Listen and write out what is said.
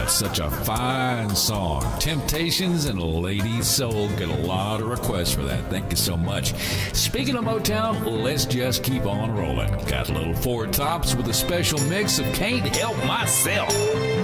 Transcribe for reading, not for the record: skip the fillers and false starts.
it's such a fine song. Temptations and Lady Soul get a lot of requests for that. Thank you so much. Speaking of Motown, let's just keep on rolling. Got a little Four Tops with a special mix of Can't Help Myself.